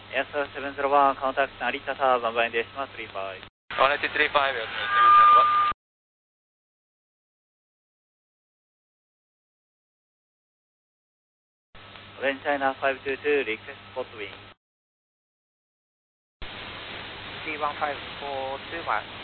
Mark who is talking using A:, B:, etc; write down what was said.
A: ES701 contact Narita Tower 番番です。35.
B: 135,
A: Orange China 522, request spot wind.
C: 31542 miles.